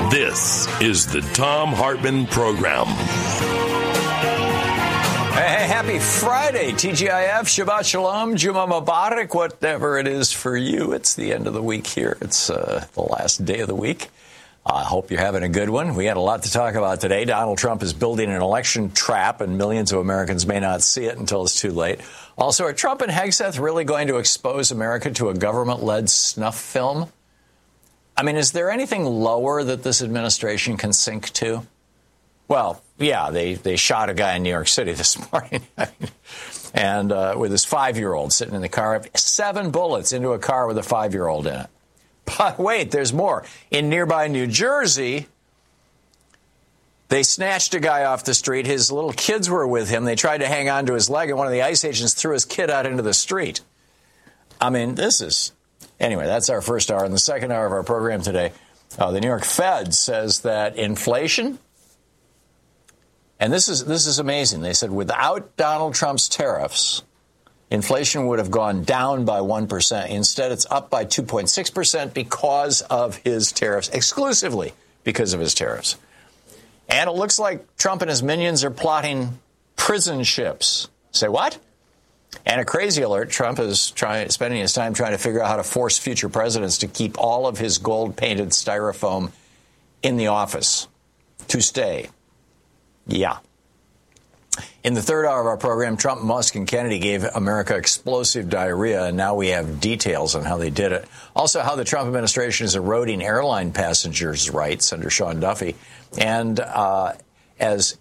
This is the Thom Hartmann Program. Hey, happy Friday, TGIF, Shabbat Shalom, Juma Mubarak, whatever it is for you. It's the end of the week here. It's the last day of the week. I hope you're having a good one. We had a lot to talk about today. Donald Trump is building an election trap, and millions of Americans may not see it until it's too late. Also, are Trump and Hegseth really going to expose America to a government-led snuff film? I mean, is there anything lower that this administration can sink to? Well, yeah, they shot a guy in New York City this morning, and with his 5-year-old sitting in the car, 7 bullets into a car with a 5-year-old in it. But wait, there's more. In nearby New Jersey, they snatched a guy off the street. His little kids were with him. They tried to hang on to his leg, and one of the ICE agents threw his kid out into the street. I mean, this is... Anyway, that's our first hour. In the second hour of our program today, the New York Fed says that inflation, and this is amazing. They said without Donald Trump's tariffs, inflation would have gone down by 1%. Instead, it's up by 2.6% because of his tariffs, exclusively because of his tariffs. And it looks like Trump and his minions are plotting prison ships. Say what? And a crazy alert, Trump is spending his time trying to figure out how to force future presidents to keep all of his gold-painted styrofoam in the office to stay. Yeah. In the third hour of our program, Trump, Musk, and Kennedy gave America explosive diarrhea, and now we have details on how they did it. Also, how the Trump administration is eroding airline passengers' rights under Sean Duffy. And as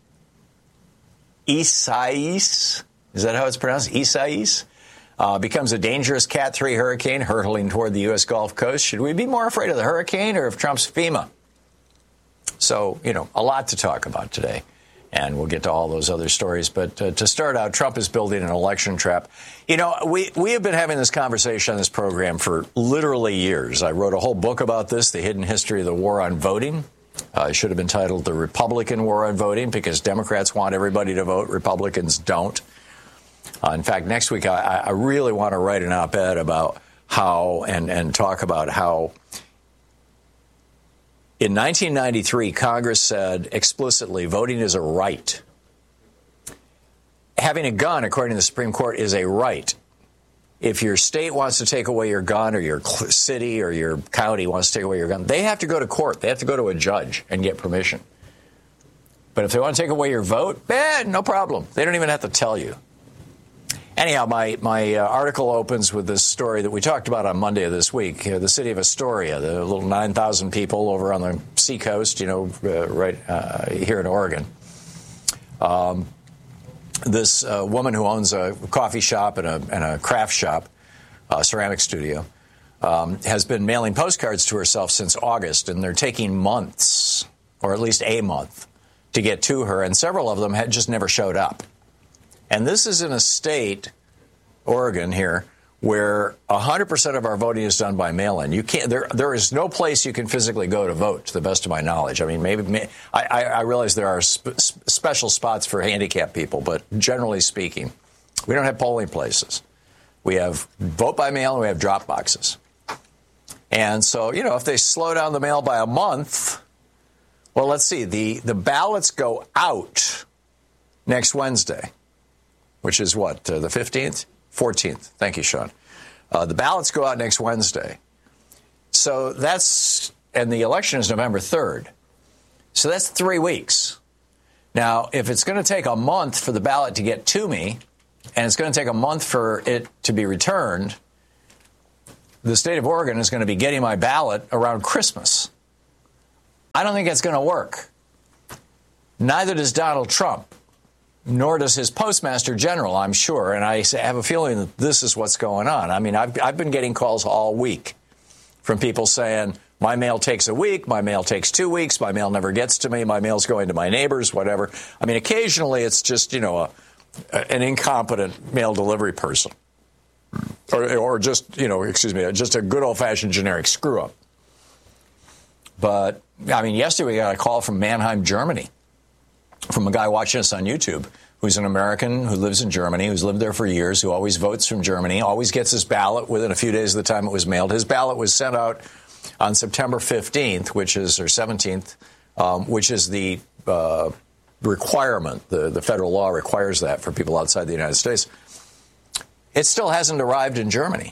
Isaias... Is that how it's pronounced? Isaias becomes a dangerous Cat 3 hurricane hurtling toward the U.S. Gulf Coast. Should we be more afraid of the hurricane or of Trump's FEMA? So, a lot to talk about today, and we'll get to all those other stories. But to start out, Trump is building an election trap. We have been having this conversation on this program for literally years. I wrote a whole book about this, The Hidden History of the War on Voting. It should have been titled The Republican War on Voting, because Democrats want everybody to vote, Republicans don't. In fact, next week, I really want to write an op-ed about how and talk about how in 1993, Congress said explicitly voting is a right. Having a gun, according to the Supreme Court, is a right. If your state wants to take away your gun, or your city or your county wants to take away your gun, they have to go to court. They have to go to a judge and get permission. But if they want to take away your vote, no problem. They don't even have to tell you. Anyhow, my article opens with this story that we talked about on Monday of this week. The city of Astoria, the little 9,000 people over on the seacoast, right here in Oregon. This woman who owns a coffee shop and a craft shop, a ceramic studio, has been mailing postcards to herself since August, and they're taking months, or at least a month, to get to her, and several of them had just never showed up. And this is in a state, Oregon here, where 100% of our voting is done by mail-in. You can't. There is no place you can physically go to vote, to the best of my knowledge. I mean, I realize there are special spots for handicapped people, but generally speaking, we don't have polling places. We have vote by mail and we have drop boxes. And so, if they slow down the mail by a month, well, let's see. The ballots go out next Wednesday, which is what, the 15th? 14th. Thank you, Sean. The ballots go out next Wednesday. So and the election is November 3rd. So that's 3 weeks. Now, if it's going to take a month for the ballot to get to me, and it's going to take a month for it to be returned, the state of Oregon is going to be getting my ballot around Christmas. I don't think that's going to work. Neither does Donald Trump. Nor does his postmaster general, I'm sure. And I have a feeling that this is what's going on. I mean, I've been getting calls all week from people saying, my mail takes a week, my mail takes 2 weeks, my mail never gets to me, my mail's going to my neighbors, whatever. I mean, occasionally it's just, an incompetent mail delivery person. Or just, just a good old-fashioned generic screw-up. But, I mean, yesterday we got a call from Mannheim, Germany, from a guy watching us on YouTube who's an American who lives in Germany, who's lived there for years, who always votes from Germany, always gets his ballot within a few days of the time it was mailed. His ballot was sent out on September 15th, or 17th, which is the requirement. The federal law requires that for people outside the United States. It still hasn't arrived in Germany.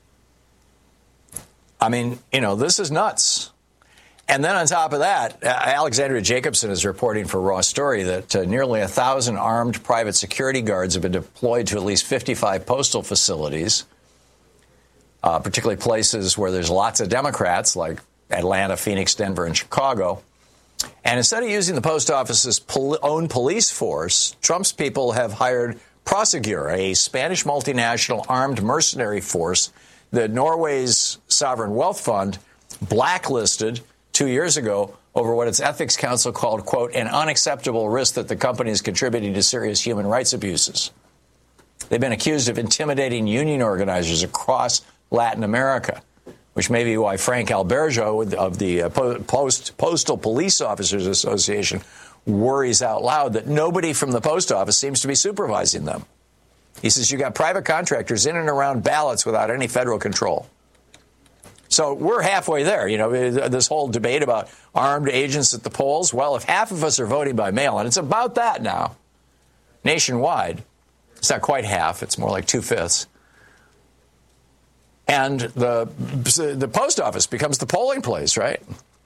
I mean, this is nuts. And then on top of that, Alexandria Jacobson is reporting for Raw Story that nearly 1,000 armed private security guards have been deployed to at least 55 postal facilities, particularly places where there's lots of Democrats like Atlanta, Phoenix, Denver, and Chicago. And instead of using the post office's own police force, Trump's people have hired Prosegur, a Spanish multinational armed mercenary force that Norway's sovereign wealth fund blacklisted 2 years ago over what its ethics council called, quote, an unacceptable risk that the company is contributing to serious human rights abuses. They've been accused of intimidating union organizers across Latin America, which may be why Frank Alberjo of the Postal Police Officers Association worries out loud that nobody from the post office seems to be supervising them. He says you got private contractors in and around ballots without any federal control. So we're halfway there. This whole debate about armed agents at the polls. Well, if half of us are voting by mail, and it's about that now, nationwide, it's not quite half, it's more like 2/5. And the post office becomes the polling place, right?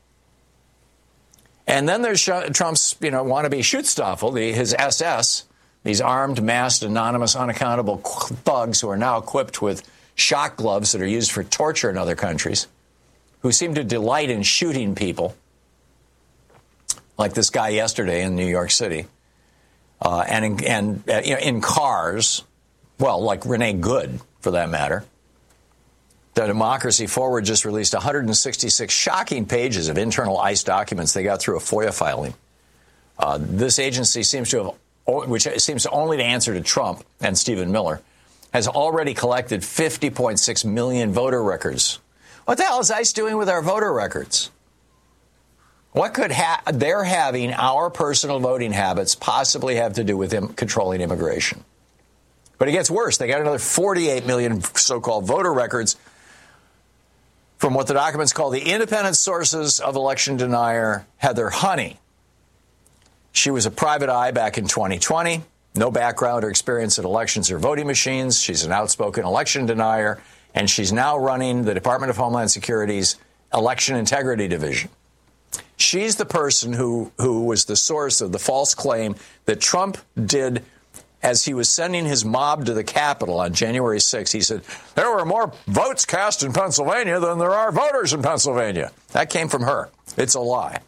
And then there's Trump's, wannabe Schutzstaffel, his SS, these armed, masked, anonymous, unaccountable thugs who are now equipped with shock gloves that are used for torture in other countries, who seem to delight in shooting people, like this guy yesterday in New York City, and in cars, well, like Renee Good, for that matter. The Democracy Forward just released 166 shocking pages of internal ICE documents they got through a FOIA filing. This agency which seems to only to answer to Trump and Stephen Miller, has already collected 50.6 million voter records. What the hell is ICE doing with our voter records? What could their having our personal voting habits possibly have to do with controlling immigration? But it gets worse. They got another 48 million so-called voter records from what the documents call the independent sources of election denier Heather Honey. She was a private eye back in 2020. No background or experience in elections or voting machines. She's an outspoken election denier, and she's now running the Department of Homeland Security's Election Integrity Division. She's the person who was the source of the false claim that Trump did as he was sending his mob to the Capitol on January 6th. He said, there were more votes cast in Pennsylvania than there are voters in Pennsylvania. That came from her. It's a lie.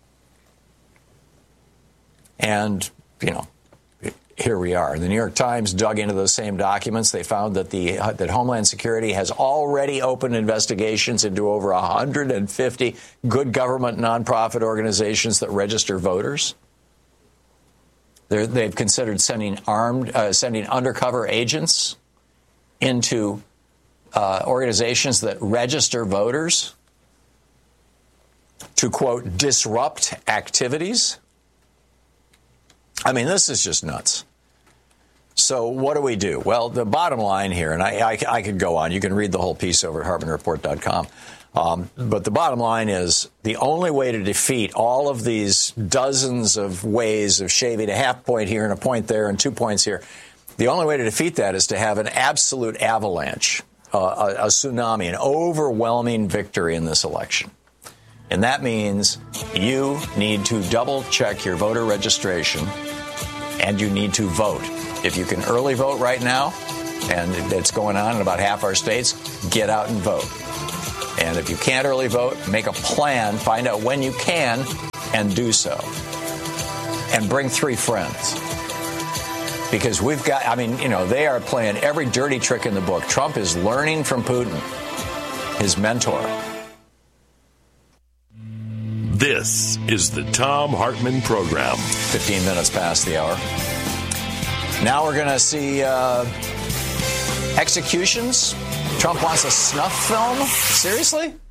And, here we are. The New York Times dug into those same documents. They found that that Homeland Security has already opened investigations into over 150 good government nonprofit organizations that register voters. They've considered sending undercover agents into organizations that register voters to, quote, disrupt activities. I mean, this is just nuts. So what do we do? Well, the bottom line here, and I could go on. You can read the whole piece over at HartmanReport.com. But the bottom line is the only way to defeat all of these dozens of ways of shaving a half point here and a point there and 2 points here, the only way to defeat that is to have an absolute avalanche, a tsunami, an overwhelming victory in this election. And that means you need to double-check your voter registration, and you need to vote. If you can early vote right now, and it's going on in about half our states, get out and vote. And if you can't early vote, make a plan, find out when you can, and do so. And bring 3 friends. Because we've got, they are playing every dirty trick in the book. Trump is learning from Putin, his mentor. This is the Thom Hartmann Program. 15 minutes past the hour. Now we're going to see executions. Trump wants a snuff film? Seriously?